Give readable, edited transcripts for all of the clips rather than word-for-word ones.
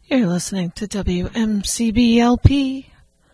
You're listening to WMCBLP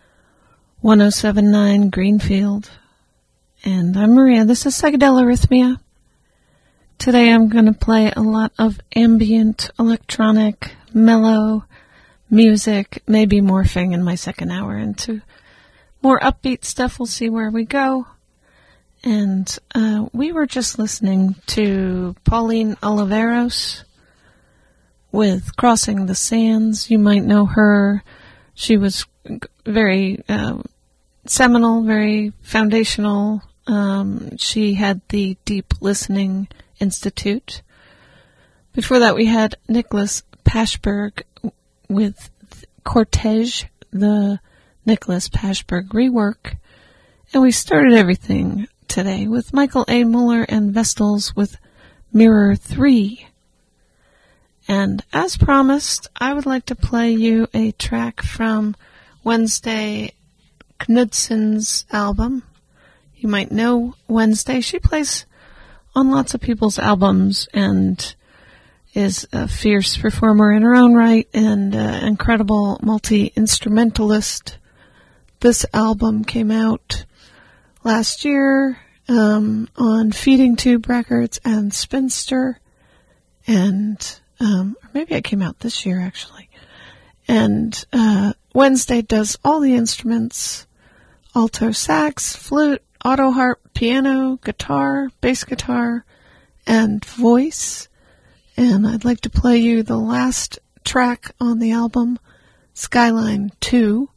1079 Greenfield. And I'm Maria. This is Psychedelic Arrhythmia. Today I'm going to play a lot of ambient, electronic, mellow music, maybe morphing in my second hour into more upbeat stuff. We'll see where we go. And we were just listening to Pauline Oliveros with Crossing the Sands. You might know her. She was very seminal, very foundational. She had the Deep Listening Institute. Before that, we had Nicholas Pashberg with Cortege, the Nicholas Pashberg rework. And we started everything today with Michael A. Muller and Vestals with Mirror 3. And as promised, I would like to play you a track from Wednesday Knudson's album. You might know Wednesday. She plays on lots of people's albums and is a fierce performer in her own right and incredible multi-instrumentalist. This album came out last year on Feeding Tube Records and Spinster, and or maybe it came out this year, actually. And Wednesday does all the instruments: alto sax, flute, auto harp, piano, guitar, bass guitar, and voice. And I'd like to play you the last track on the album, Skyline 2.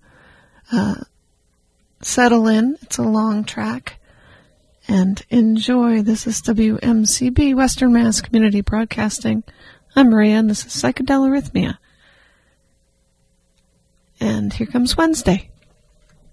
Settle in. It's a long track. And enjoy. This is WMCB, Western Mass Community Broadcasting. I'm Maria, and this is Psychedelic Arrhythmia. And here comes Wednesday.